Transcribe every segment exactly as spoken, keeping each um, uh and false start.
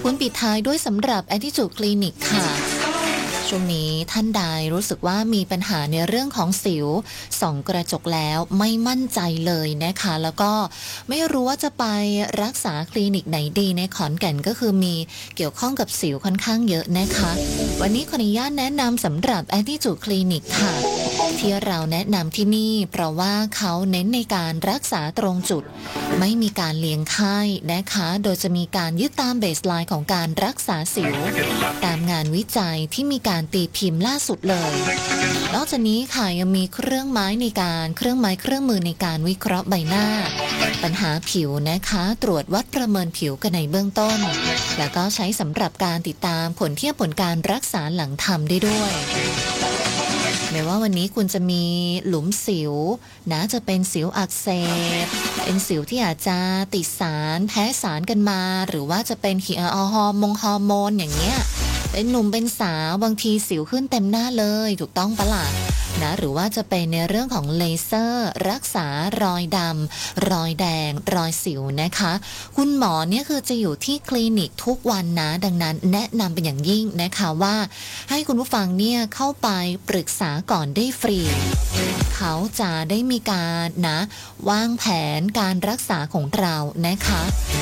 คุณปิดท้ายด้วยสำหรับ Attitude Clinic ค่ะช่วงนี้ท่านใดรู้สึกว่ามีปัญหาในเรื่องของสิวส่องกระจกแล้วไม่มั่นใจเลยนะคะแล้วก็ไม่รู้ว่าจะไปรักษาคลินิกไหนดีในขอนแก่นก็คือมีเกี่ยวข้องกับสิวค่อนข้างเยอะนะคะวันนี้ขออนุญาตแนะนำสำหรับ Attitude Clinic ค่ะที่เราแนะนำที่นี่เพราะว่าเขาเน้นในการรักษาตรงจุดไม่มีการเลี้ยงไข้นะคะโดยจะมีการยึดตามเบสไลน์ของการรักษาสิวตามงานวิจัยที่มีการตีพิมพ์ล่าสุดเลยนอกจากนี้ค่ะยังมีเครื่องไม้ในการเครื่องไม้เครื่องมือในการวิเคราะห์ใบหน้าปัญหาผิวนะคะตรวจวัดประเมินผิวกันในเบื้องต้นแล้วก็ใช้สำหรับการติดตามผลเทียบผลการรักษาหลังทำได้ด้วยแม้ว่าวันนี้คุณจะมีหลุมสิวนะจะเป็นสิวอักเสบเป็นสิวที่อาจจะติดสารแพ้สารกันมาหรือว่าจะเป็นฮอร์โมนฮอร์โมนอย่างเงี้ยเป็นหนุ่มเป็นสาวบางทีสิวขึ้นเต็มหน้าเลยถูกต้องปะล่ะนะหรือว่าจะเป็นในเรื่องของเลเซอร์รักษารอยดำรอยแดงรอยสิวนะคะคุณหมอเนี่ยคือจะอยู่ที่คลินิกทุกวันนะดังนั้นแนะนำเป็นอย่างยิ่งนะคะว่าให้คุณผู้ฟังเนี่ยเข้าไปปรึกษาก่อนได้ฟรีเขาจะได้มีการนะวางแผนการรักษาของเรานะคะ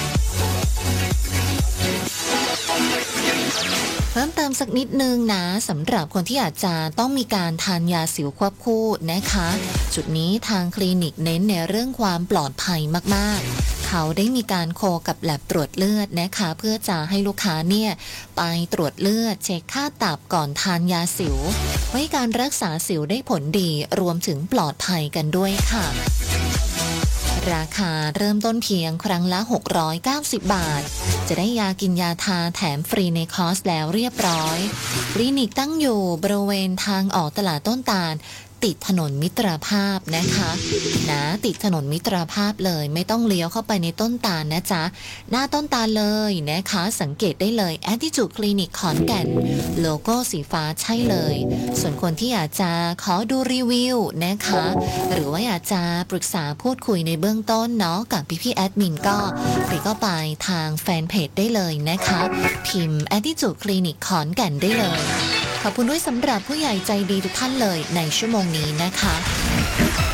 เพิ่มเติมสักนิดนึงนะสำหรับคนที่อาจจะต้องมีการทานยาสิวควบคู่นะคะจุดนี้ทางคลินิกเน้นในเรื่องความปลอดภัยมากๆเขาได้มีการโคกับแลบตรวจเลือดนะคะเพื่อจะให้ลูกค้าเนี่ยไปตรวจเลือดเช็คค่าตับก่อนทานยาสิวไว้การรักษาสิวได้ผลดีรวมถึงปลอดภัยกันด้วยค่ะราคาเริ่มต้นเพียงครั้งละหกร้อยเก้าสิบบาทจะได้ยากินยาทาแถมฟรีในคอร์สแล้วเรียบร้อยคลินิกตั้งอยู่บริเวณทางออกตลาดต้นตาลติดถนนมิตรภาพนะคะนะติดถนนมิตรภาพเลยไม่ต้องเลี้ยวเข้าไปในต้นตาลนะจ๊ะหน้าต้นตาลเลยนะคะสังเกตได้เลย Attitude Clinic ขอนแก่นโลโก้สีฟ้าใช่เลยส่วนคนที่อยากจะขอดูรีวิวนะคะหรือว่าอยากจะปรึกษาพูดคุยในเบื้องต้นเนาะกับพี่ๆแอดมินก็ไปก็ไปทางแฟนเพจได้เลยนะคะพิมพ์ Attitude Clinic ขอนแก่นได้เลยขอบคุณด้วยสำหรับผู้ใหญ่ใจดีทุกท่านเลยในชั่วโมงนี้นะคะ